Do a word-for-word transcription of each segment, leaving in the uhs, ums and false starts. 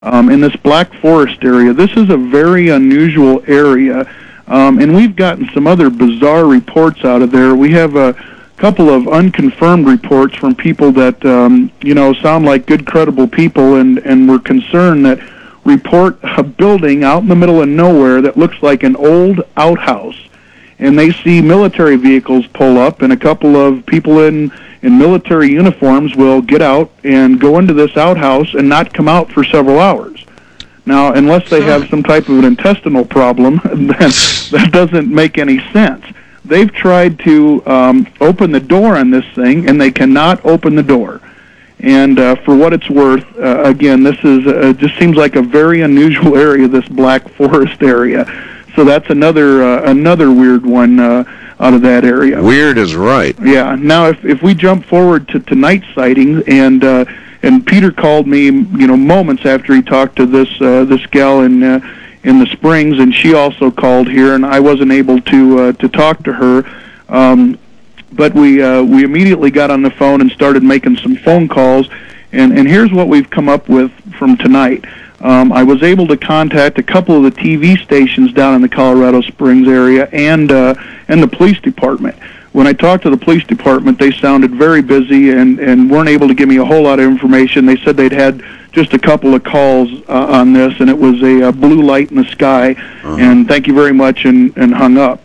um, in this Black Forest area. This is a very unusual area, um, and we've gotten some other bizarre reports out of there. We have a couple of unconfirmed reports from people that, um, you know, sound like good, credible people, and, and we're concerned that report a building out in the middle of nowhere that looks like an old outhouse. And they see military vehicles pull up, and a couple of people in, in military uniforms will get out and go into this outhouse and not come out for several hours. Now, unless they have some type of an intestinal problem, then that doesn't make any sense. They've tried to um, open the door on this thing, and they cannot open the door. And uh, for what it's worth, uh, again, this is uh, just seems like a very unusual area, this Black Forest area. So that's another uh, another weird one uh, out of that area. Weird is right. Yeah. Now, if if we jump forward to tonight's sightings, and uh, and Peter called me, you know, moments after he talked to this uh, this gal in uh, in the Springs, and she also called here, and I wasn't able to uh, to talk to her. Um, but we uh, we immediately got on the phone and started making some phone calls, and and here's what we've come up with from tonight. Um, I was able to contact a couple of the T V stations down in the Colorado Springs area and uh, and the police department. When I talked to the police department, they sounded very busy and, and weren't able to give me a whole lot of information. They said they'd had just a couple of calls uh, on this, and it was a, a blue light in the sky, uh-huh. and thank you very much, and, and hung up.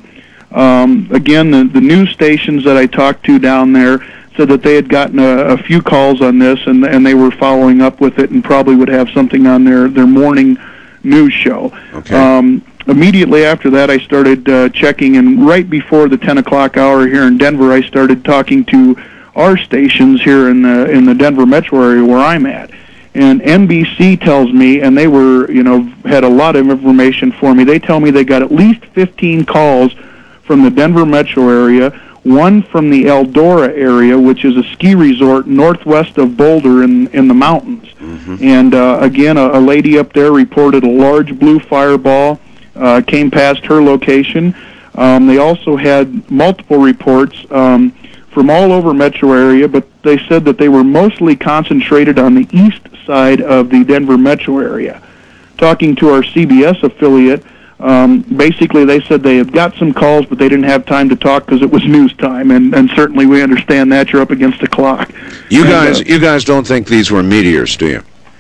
Um, again, the, the news stations that I talked to down there said that they had gotten a, a few calls on this, and and they were following up with it and probably would have something on their, their morning news show. Okay. Um, immediately after that, I started uh, checking, and right before the ten o'clock hour here in Denver, I started talking to our stations here in the, in the Denver metro area where I'm at. And N B C tells me, and they were, you know, had a lot of information for me, they tell me they got at least fifteen calls from the Denver metro area, one from the Eldora area, which is a ski resort northwest of Boulder in in the mountains. Mm-hmm. And uh, again, a, a lady up there reported a large blue fireball uh, came past her location. Um, they also had multiple reports um, from all over metro area, but they said that they were mostly concentrated on the east side of the Denver metro area. Talking to our C B S affiliate, Um, basically, they said they had got some calls, but they didn't have time to talk because it was news time, and, and certainly we understand that. You're up against the clock. You and, guys, uh, you guys don't think these were meteors, do you?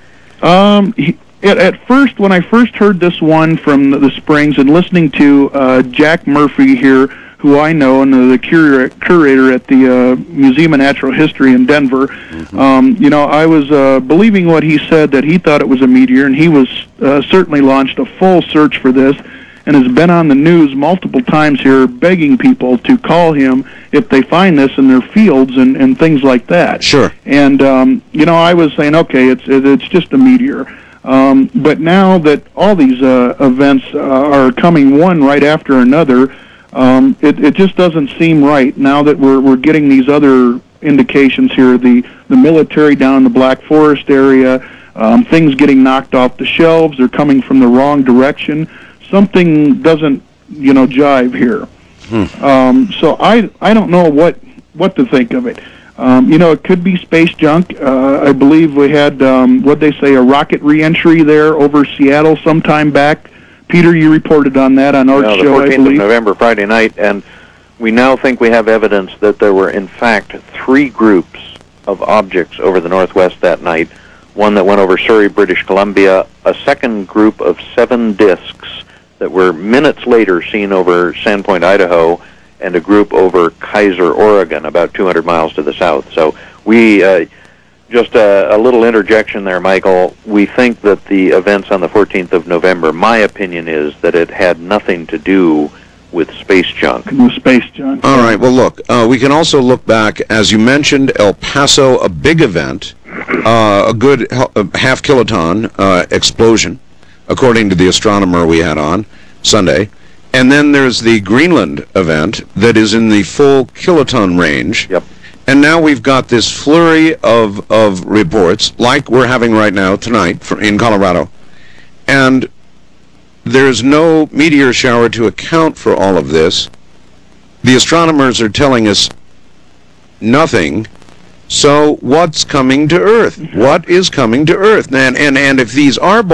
Um, he, at, at first, when I first heard this one from the, the Springs, and listening to uh, Jack Murphy here, who I know, and the curator, curator at the uh, Museum of Natural History in Denver, mm-hmm. um, you know, I was uh, believing what he said, that he thought it was a meteor, and he was uh, certainly launched a full search for this, and has been on the news multiple times here begging people to call him if they find this in their fields and, and things like that. Sure. And, um, you know, I was saying, okay, it's it's just a meteor. Um, but now that all these uh, events uh, are coming one right after another, Um, it, it just doesn't seem right now that we're we're getting these other indications here. The the military down in the Black Forest area, um, things getting knocked off the shelves. They're coming from the wrong direction. Something doesn't, you know, jive here. Hmm. Um, so I I don't know what what to think of it. Um, you know, it could be space junk. Uh, I believe we had um, what they say a rocket reentry there over Seattle sometime back. Peter, you reported on that on our no, show, the fourteenth I believe. of November, Friday night, and we now think we have evidence that there were, in fact, three groups of objects over the Northwest that night. One that went over Surrey, British Columbia, a second group of seven discs that were minutes later seen over Sandpoint, Idaho, and a group over Kaiser, Oregon, about two hundred miles to the south. So we... Uh, Just a, a little interjection there, Michael. We think that the events on the fourteenth of November, my opinion is that it had nothing to do with space junk. With space junk. All right, well, look, uh, we can also look back, as you mentioned, El Paso, a big event, uh, a good a half kiloton uh, explosion, according to the astronomer we had on Sunday. And then there's the Greenland event that is in the full kiloton range. Yep. And now we've got this flurry of, of reports, like we're having right now, tonight, for, in Colorado. And there's no meteor shower to account for all of this. The astronomers are telling us nothing. So what's coming to Earth? What is coming to Earth? And and and if these are